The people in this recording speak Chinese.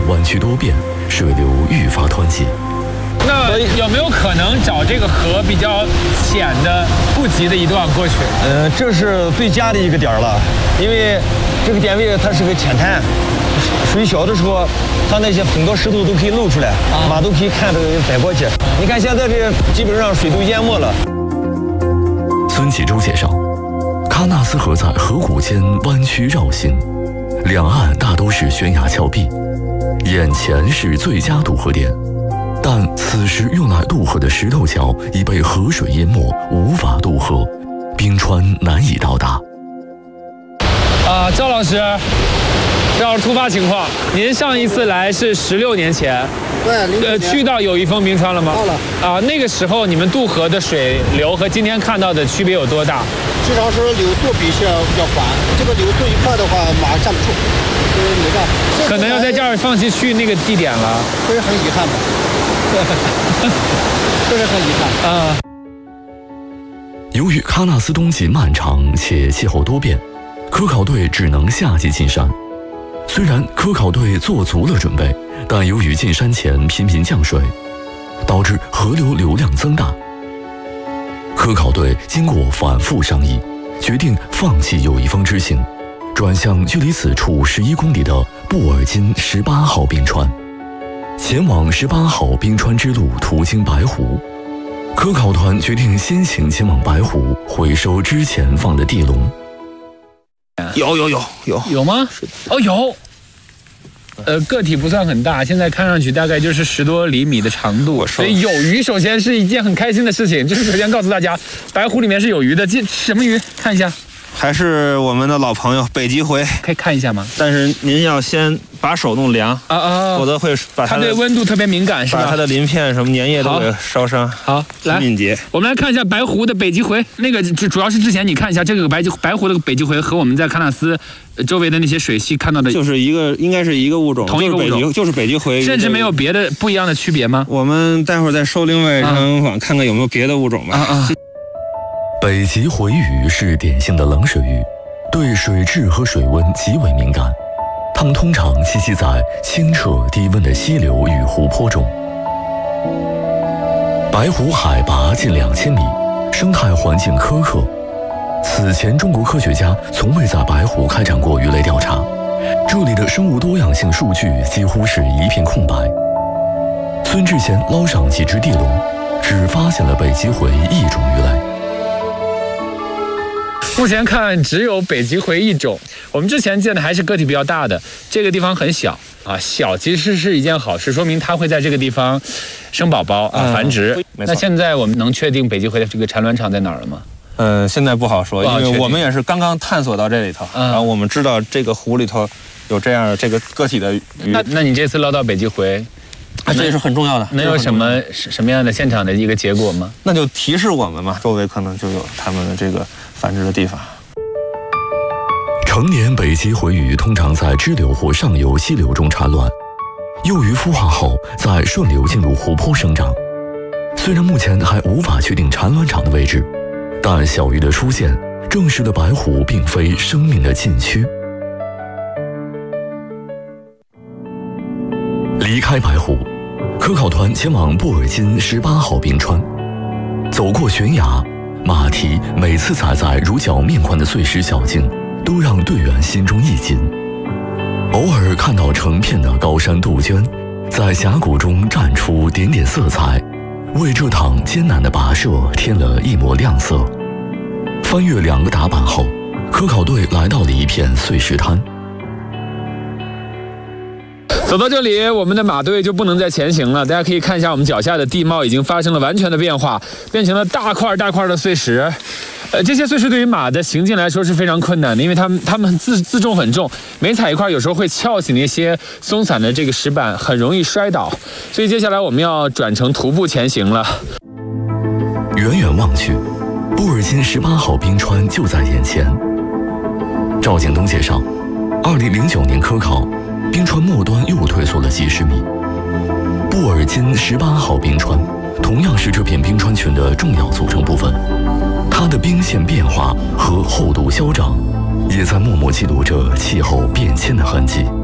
弯曲多变，水流愈发湍急。 那有没有可能找这个河比较浅的、不急的一段过去？ 这是最佳的一个点了，因为这个点位它是个浅滩，水小的时候，它那些很多石头都可以露出来，马都可以看着摆过去。你看现在这基本上水都淹没了。 孙启洲介绍，喀纳斯河在河谷间弯曲绕行，两岸大都是悬崖峭壁，眼前是最佳渡河点。但此时用来渡河的石头桥已被河水淹没，无法渡河，冰川难以到达。 赵老师，这要是突发情况，您上一次来是16年前， 对， 去到友谊峰冰川了吗？ 到了。 那个时候你们渡河的水流和今天看到的区别有多大？ 至少是流速比较缓，这个流速一快的话，马站不住，所以没办法。 可能要在这儿放弃去那个地点了， 这是很遗憾的。这是很遗憾啊。 由于喀纳斯冬季漫长且气候多变，科考队只能夏季进山。虽然科考队做足了准备，但由于进山前频频降水，导致河流流量增大。科考队经过反复商议，决定放弃友谊峰之行，转向距离此处11公里的布尔津18号冰川。前往18号冰川之路途经白湖，科考团决定先行前往白湖，回收之前放的地笼。 有吗？哦，有。个体不算很大，现在看上去大概就是10多厘米的长度，所以有鱼首先是一件很开心的事情。就是首先告诉大家，白湖里面是有鱼的。这什么鱼？看一下。 还是我们的老朋友北极回， 可以看一下吗？ 但是您要先把手弄凉否则会把它对温度特别敏感，是吧？ 把它的鳞片什么粘液都给烧伤。 好，来， 敏捷。 我们来看一下白湖的北极回，那个主要是之前你看一下这个白湖的北极回和我们在喀纳斯周围的那些水系看到的， 就是应该是一个物种， 同一个物种， 就是北极回， 甚至没有别的不一样的区别吗？ 我们待会儿再收另外一张网看看有没有别的物种吧。 北极回鱼是典型的冷水鱼，对水质和水温极为敏感，它们通常栖息在清澈低温的溪流与湖泊中。白湖海拔近2000米，生态环境苛刻。此前中国科学家从未在白湖开展过鱼类调查，这里的生物多样性数据几乎是一片空白。孙志贤捞上几只地笼，只发现了北极回一种鱼类。 目前看只有北极回一种，我们之前见的还是个体比较大的，这个地方很小小其实是一件好事，说明它会在这个地方生宝宝繁殖。那现在我们能确定北极回的这个产卵场在哪儿了吗？ 现在不好说，因为我们也是刚刚探索到这里头，然后我们知道这个湖里头有这样这个个体的鱼。 那你这次捞到北极回， 这也是很重要的。 能有什么样的现场的一个结果吗？ 那就提示我们嘛，周围可能就有他们的这个繁殖的地方。 成年北极回鱼通常在支流或上游溪流中产卵，幼鱼孵化后再顺流进入湖泊生长。虽然目前还无法确定产卵场的位置，但小鱼的出现证实了白湖并非生命的禁区。离开白湖，科考团前往布尔津18号冰川。走过悬崖，马蹄每次踩在如脚面宽的碎石小径，都让队员心中一紧。偶尔看到成片的高山杜鹃，在峡谷中绽出点点色彩，为这趟艰难的跋涉添了一抹亮色。翻越2个打板后，科考队来到了一片碎石滩。 走到这里，我们的马队就不能再前行了。大家可以看一下，我们脚下的地貌已经发生了完全的变化，变成了大块大块的碎石。这些碎石对于马的行进来说是非常困难的，因为它们自重很重，每踩一块有时候会翘起那些松散的这个石板，很容易摔倒。所以接下来我们要转成徒步前行了。 远远望去，布尔津18号冰川就在眼前。赵景东介绍，2009年科考，冰川末端又退缩了几十米。布尔津18号冰川同样是这片冰川群的重要组成部分，它的冰线变化和厚度消长，也在默默记录着气候变迁的痕迹。